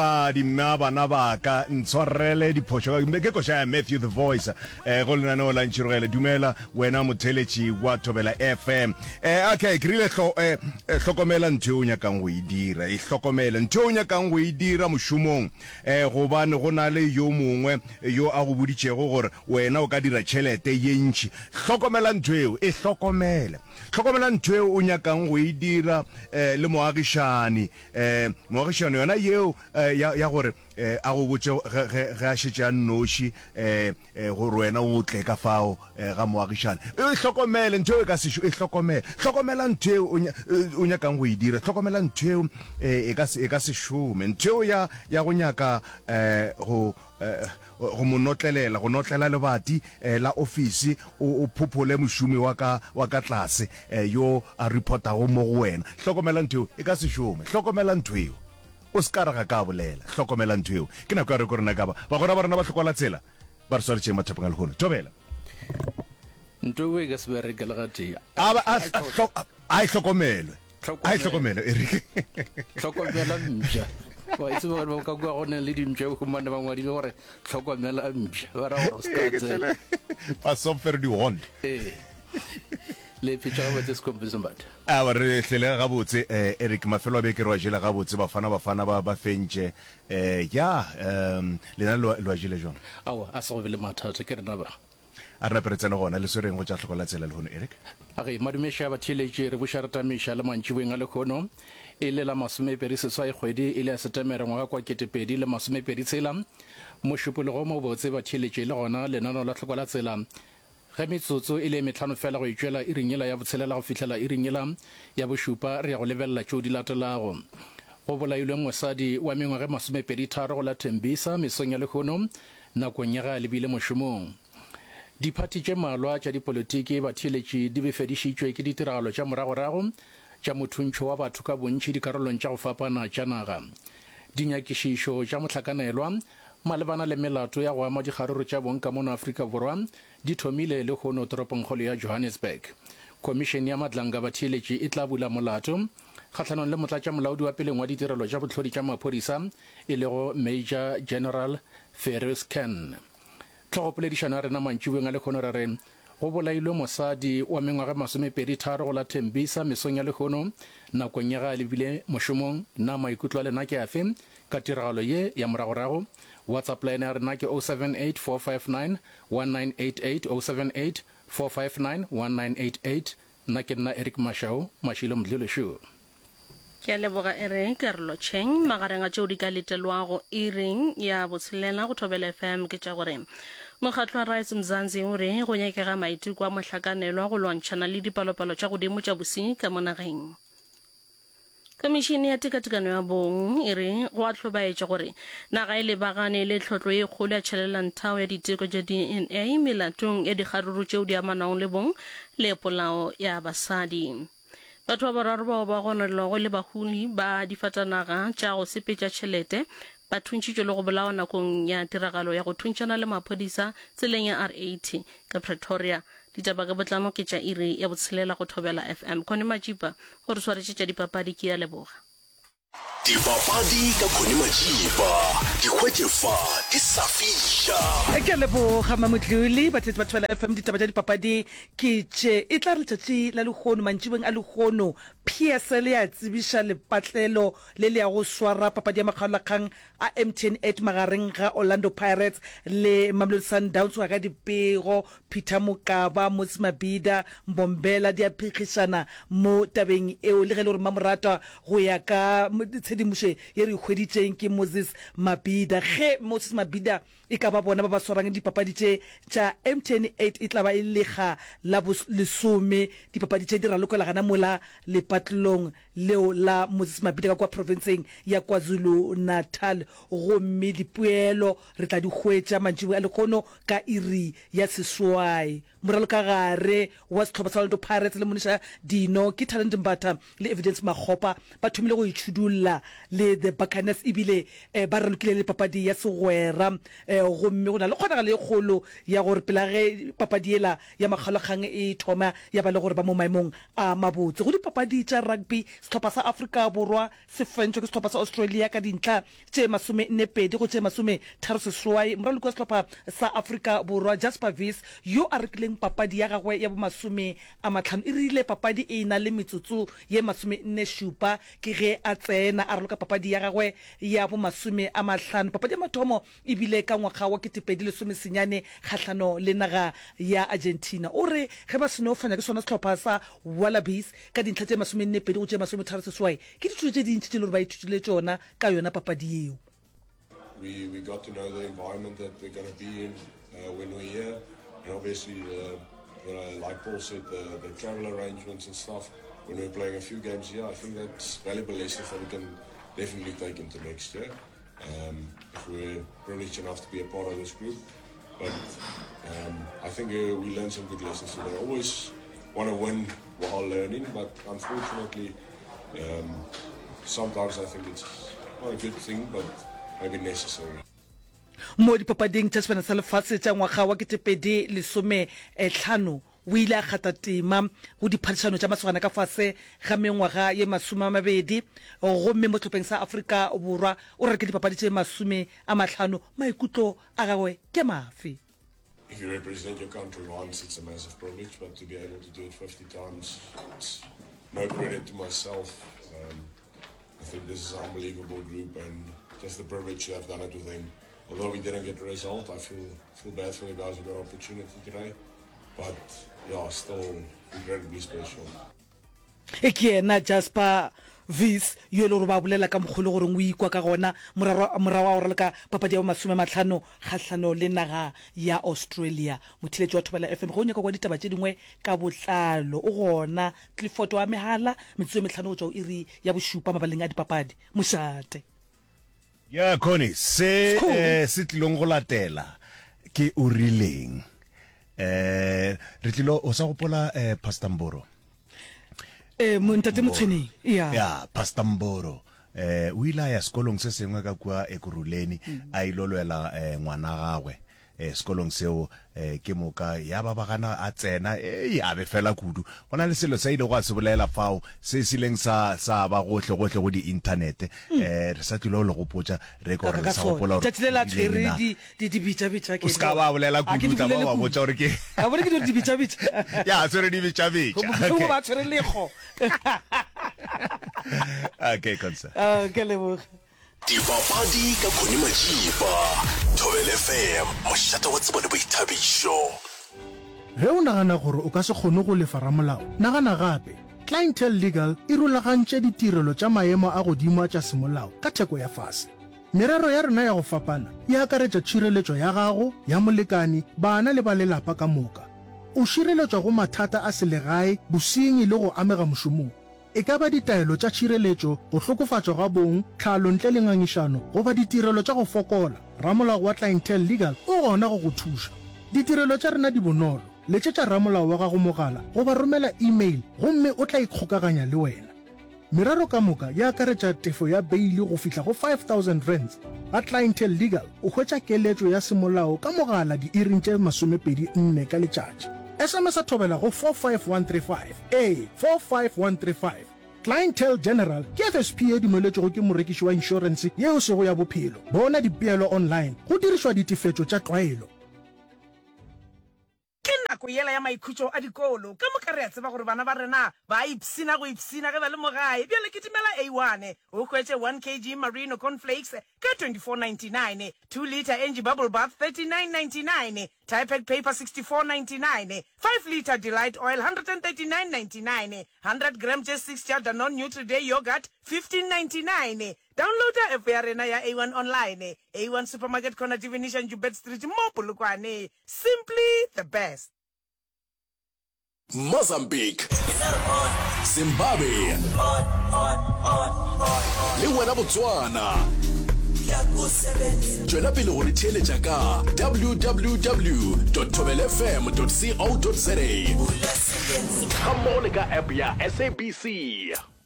di nna bana ba ka ntshwarele diphoso ke ko sha Matthew the Voice go lena no la ntshirele dumela wena motheletši wa Thobela FM okay grile hlokomela ntho o nyakang go e dira hlokomela ntho o nyakang go e dira mošomong go bane go na le yo mongwe yo a go boditšego gore wena o ka dira tšhelete ye ntši hlokomela ntho eo hlokomela ntho eo o nyakang go e dira le moagišani yona yeo ya gore a go botse ge a šetše a nnoši gore wena o tle ka fao ga moagišane hlokomele ntho eo ka sešo hlokomela ntho eo o nyakang go e dira hlokomela ntho eo e ka sešome ntho eo ya go nyaka go monotlelela go notlela lebati la ofisi o phophole mošomi wa ka tlase yo a reportago mo go wena hlokomela ntho eo e ka sešome hlokomela ntho eo o skaraga ka bolela hlokomela ntho eo ke nako ya re korona ka ba gona ba rena ba hlokola tsela ba re sware tšeng mathapeng a legono Thobela ntho e ka se bereke le gatea a hlokomelwe Eric hlokomela mpša wa itse ba ka kwa go ne le dimpša go mane ba ngwadile gore hlokomela mpša ba ra gore o ska tsela ba software di hond le pitša ga botse sekompiso batho ba re tlele ga botse Eric mafelo a beke re wa jela ga botse bafana ba fentše lena le wa jele jona awa a se go be le mathata ke rena ba a re naperetsene gona le sereng go tša hlokola tsela le gono Eric age madumeša ba theletše re bošaretamiša le mantšiboeng a lekgono e le la 20 kgwedi e le ya Setemere ngwaga kwa 2026 mošupologo mo botse ba theletše le gona lenano la hlokola tsela ge metsotso e le metlhano fela go itšwela e ringela ya botshelela go fihlela e ringela ya bošupa re ya go lebelela tšeo di latelago go bolailwe mosadi wa mengwaga 23 go la Tembisa mesong ya lekgono nakong ya ga lebile mošomong diphati tše malwa tša dipolotiki ba theletše di befedišitšwe ke ditiragalo tša moragorago tša mothuntšho wa batho ka bontši dikarolong tša go fapana tša naga dinyakišišo tša mohlakanelwa malebana le melato ya go ama dikgaruru tša bong ka mono Afrika Borwa di thomile le kgono toropongkgolo ya Johannesburg komišene ya madlanka ba theletše e tla bula molato kgatlhanong le motlatša molaodi wa peleng wa ditirelo tša bohlodi tša maphodisa e lego Major General Fergus Ken tlhogopoledišano ya rena mantšiboeng a lekgono re re go bolailwe mosadi wa mengwaga 23 go la Tembisa mesong ya lekgono nakong ya ga lebile mošomong na maikutlo a lena ke afe ka tiragalo ye ya moragorago WhatsApp line ya rena ke 078 459 1988 078 459 1988 nna ke nna Eric Mashao Mashilo Mdlelo Show ke leboga Karlo Cheng magareng a tšeo di ka letelwago ring ya botshelela go Thobela FM ke tša gore mokgatlo wa Rights Mzansi o re go nyakega maiteko a mohlakanelwa go lwantšhana le dipalopalo tša godimo tša bosenyi ka mo nageng komišene ya tekatekano ya bong e re go a tlhobaetša gore naga e lebagane le tlhotlo e kgolo ya tšhelelantshao ya diteko tša DNA melatong ya dikgaruru tšeo di amanang le bong le polao ya basadi batho ba bararo bao ba gonelwago le bahuni ba difatanaga tša go sepetša tšhelete ba thuntšitšwe le go bolawa nakong ya tiragalo ya go thuntšana le maphodisa tseleng ya R80 ka Pretoria ditaba ka botlamo ke tša iri ya botshelela go Thobela FM Kone Majipa gore swaretše tša dipapadi ke ya leboga dipapadi ka Kone Majipa dikgwetlefa di sa fiša ke leboga Mamotluli batsetsi ba Thobela FM ditaba tša dipapadi ke tše e tla re letšatši la lekgono mantšibeng a lekgono PSL ya tsebiša lepatlelo le le ya go swara papadi ya makgaolakgang a MTN 8 magareng ga Orlando Pirates le Mamelodi Sundowns ga ka dipego Peter Mokaba Motsi Mabhida Mbombela di a phegišana mo tabeng eo le ge le gore Mamorata go ya ka tshedimošo ye re hweditšeng ke Moses Mabhida ge Moses Mabhida e ka ba bona ba ba swarang dipapadi tša MTN 8 e tla ba e lega la lesome dipapadi tše di ralokelagana mola lepatlelong leo la Moses Mabhida ka kwa provinceng ya KwaZulu Natal gomme dipoelo re tla di hwetša mantšiboeng a lekgono ka iri ya seswai moralo ka gare wa setlhopha sa Orlando Pirates le moniša dino ke Talent Mbatha le Evidence Makgopa ba thomile go itšhudulla le the Buccaneers ebile ba ralokile le papadi ya segwera gomme go na le kgonagalo e kgolo ya gore pela ge papadi ela ya makgalokgang e thoma ya ba le gore ba mo maemong a mabotse go dipapadi tša rugby setlhopha sa Afrika Borwa se fentšwe ke setlhopha sa Australia ka dintlha tše 42 go tše 36 moraloki wa setlhopha sa Afrika Borwa Jasper Wies yo a rekileng papadi ya gagwe ya bo 50 e rile papadi e na le metsotso ye 47 ke ge a tsena a raloka papadi ya gagwe ya bo 50 papadi ya mathomo e bile ka ngwaga wa 2019 kgahlano le naga ya Argentina o re ge ba seno fanya ke sona setlhopha sa Wallabies ka dintlha tše 42 go tše 36 ke dithuto tše dintši tše le gore ba ithutile tšona ka yona papadi eo. We got to know the environment that we're going to be in when we're here, and obviously, like Paul said, the travel arrangements and stuff. When we're playing a few games here, I think that's valuable lessons that we can definitely take into next year. If we're privileged enough to be a part of this group, but I think we learned some good lessons today. I always want to win while learning, but unfortunately, sometimes I think it's not a good thing, but maybe necessary. Mo dipapading tša sefane sa lefatshe tša ngwaga wa 2015 o ile a gata tema go diphadišano tša masogana ka fase ga mengwaga ye 20 gomme mo tlhopheng sa Afrika Borwa o reke dipapadi tše 50 maikutlo a gagwe ke mafe. If you represent your country once, it's a massive privilege, but to be able to do it 50 times, it's no credit to myself. I think this is an unbelievable group, and just the privilege to have done it with them. Although we didn't get the result, I feel bad for the guys who got an opportunity today. But yeah, still incredibly special. Ke ena Jasper Wies yo le ba bolela ka mogolo gore o ikwa ka gona morawa o raloka papadi ya 50 kgahlano le naga ya Australia. Motheletši wa Thobela FM go nyaka kwa ditaba tše dingwe ka botlalo o gona Clifford wa mehala metsotso 5 go tšwa iri ya bošupa mabaleng a dipapadi mošate. Ya Connie se tlilong go latela ke o rileng re tlilo o sa gopola Pastor Mboro montate motshweneng ya Pastor Mboro o ile ya sekolong se sengwe ka kwa Ekurhuleni a ilolwela ngwana gagwe sekolong seo ke moka ya ba bagana a tsena a be fela kudu gona le selo sa ile go a se bolela fao se sileng sa ba gohle go di internet re sa tlilo le go potsa re go re sa gopola gore tlela tshwere di bitsa ke ska ba bolela kudu ta ba botsa gore ke a bone ke di bitsa ya tsere di bitsa go ba tshwere lego okay konsa ke lebo dipapadi ka Connie Majiba, Thobela FM, mošate wa tsebo le boithabišo. Ge o nagana gore o ka se kgone go lefa ramolao nagana gape Clientele Legal e rulagantše ditirelo tša maemo a godimo a tša semolao ka theko ya fase. Merero ya rena ya go fapana e akaretša tšhireletšo ya gago ya molekani bana le ba lelapa ka moka. O šireletšwa go mathata a selegae bosenyi le go amega mošomong. E ka ba ditaelo tša tšhireletšo go hlokofatšwa ga bong tlhalo ntle le ngangišano goba ditirelo tša go fokola. Ramolao wa Clientele Legal o gona go go thuša. Ditirelo tša rena di bonolo letšetša ramolao wa gago mogala goba romela email gomme o tla ikgokaganya le wena. Merero ka moka ya akaretša tefo ya beili go fihla go 5,000 rands. A Clientele Legal o hwetša keletšo ya semolao ka mogala di iring tše 24 ka letšatši. SMS a Thobela go 45135 45135. Clientele General ke FSP e dumeletšego ke morekiši wa insurance yeo sego ya bophelo. Bona dipeelo online go dirišwa ditefetšo tša tlwaelo. Ke nako yela ya maikhutšo a dikolo ka moka re a tseba gore bana ba rena ba ipsina go ipsina ge ba le mogae bjale ke timela A1 o hwetše 1 kg Marino cornflakes ka 24.99, 2 liter Engie bubble bath 39.99, Typed paper 64.99, 5 liter Delight oil 139.99, 100 gram just 6 jar Danone Nutri-Day yogurt 15.99. Download the app ya rena ya A1 online. A1 supermarket corner Divinisha Jubet Street mo Polokwane. Simply the best. Mozambique, Zimbabwe, le wena Botswana. Tšwela pele go re theeletša ka www.thobelafm.co.za ga mmogo le ka app ya SABC.